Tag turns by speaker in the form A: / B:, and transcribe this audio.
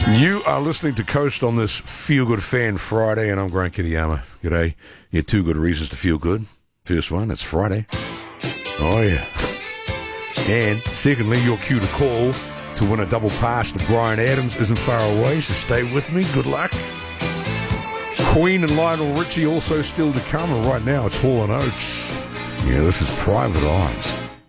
A: You are listening to Coast on this Feel Good Fan Friday, and I'm Grant Kitayama. G'day. You had two good reasons to feel good. First one, it's Friday. Oh, yeah. And secondly, your cue to call to win a double pass to Bryan Adams isn't far away, so stay with me. Good luck. Queen and Lionel Richie also still to come, and right now it's Hall & Oates. Yeah, this is Private Eyes.